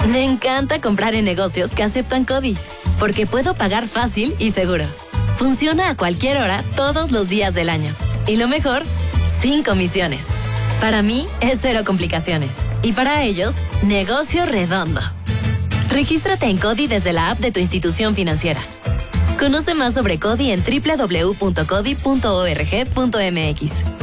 Me encanta comprar en negocios que aceptan CODI, porque puedo pagar fácil y seguro. Funciona a cualquier hora, todos los días del año. Y lo mejor, sin comisiones. Para mí, es cero complicaciones. Y para ellos, negocio redondo. Regístrate en CODI desde la app de tu institución financiera. Conoce más sobre CODI en www.codi.org.mx.